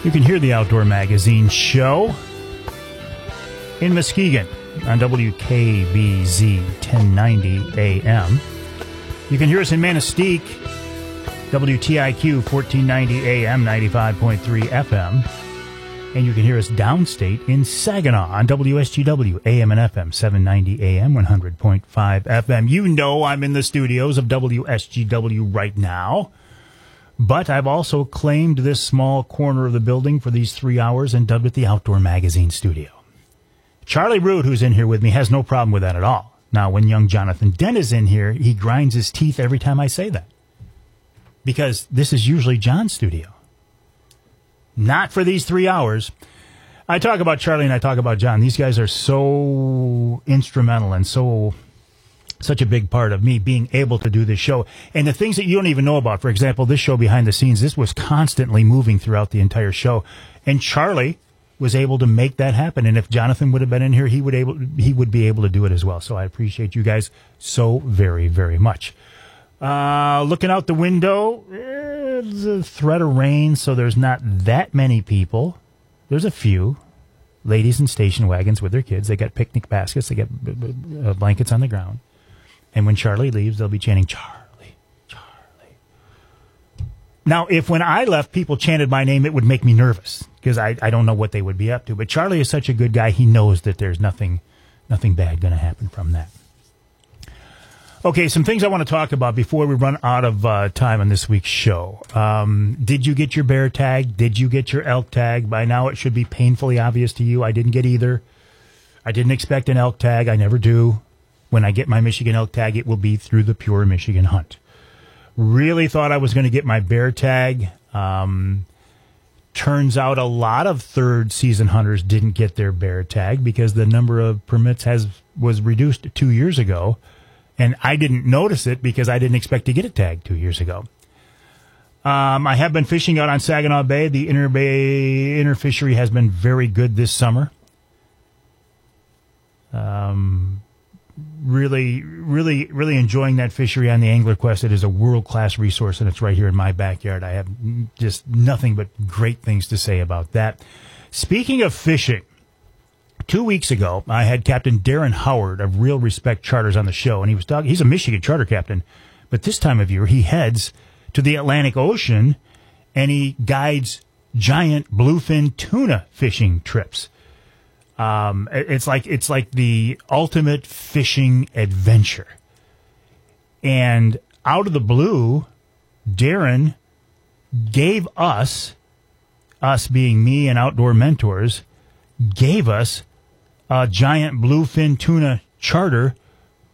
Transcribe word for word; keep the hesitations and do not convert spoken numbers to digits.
You can hear the Outdoor Magazine show in Muskegon on W K B Z ten ninety A M. You can hear us in Manistee, W T I Q fourteen ninety A M, ninety-five point three F M. And you can hear us downstate in Saginaw on W S G W A M and F M, seven ninety A M, one hundred point five F M. You know I'm in the studios of W S G W right now. But I've also claimed this small corner of the building for these three hours and dubbed it the Outdoor Magazine studio. Charlie Root, who's in here with me, has no problem with that at all. Now, when young Jonathan Dent is in here, he grinds his teeth every time I say that. Because this is usually John's studio. Not for these three hours. I talk about Charlie and I talk about John. These guys are so instrumental and so such a big part of me being able to do this show. And the things that you don't even know about, for example, this show behind the scenes, this was constantly moving throughout the entire show. And Charlie was able to make that happen. And if Jonathan would have been in here, he would able he would be able to do it as well. So I appreciate you guys so very, very much. Uh, looking out the window, there's a threat of rain, so there's not that many people. There's a few ladies in station wagons with their kids. They got picnic baskets. They got uh, blankets on the ground. And when Charlie leaves, they'll be chanting, Charlie, Charlie. Now, if when I left, people chanted my name, it would make me nervous because I, I don't know what they would be up to. But Charlie is such a good guy. He knows that there's nothing, nothing bad going to happen from that. Okay, some things I want to talk about before we run out of uh, time on this week's show. Um, did you get your bear tag? Did you get your elk tag? By now, it should be painfully obvious to you. I didn't get either. I didn't expect an elk tag. I never do. When I get my Michigan elk tag, it will be through the Pure Michigan Hunt. Really thought I was going to get my bear tag. Um, turns out a lot of third season hunters didn't get their bear tag because the number of permits has was reduced two years ago. And I didn't notice it because I didn't expect to get a tag two years ago. Um, I have been fishing out on Saginaw Bay. The inner bay, inner fishery has been very good this summer. Um, really, really, really enjoying that fishery on the Angler Quest. It is a world-class resource, and it's right here in my backyard. I have just nothing but great things to say about that. Speaking of fishing, two weeks ago, I had Captain Darren Howard of Real Respect Charters on the show, and he was talking. He's a Michigan charter captain, but this time of year he heads to the Atlantic Ocean and he guides giant bluefin tuna fishing trips. Um, it's like it's like the ultimate fishing adventure. And out of the blue, Darren gave us, us being me and Outdoor Mentors, gave us a giant bluefin tuna charter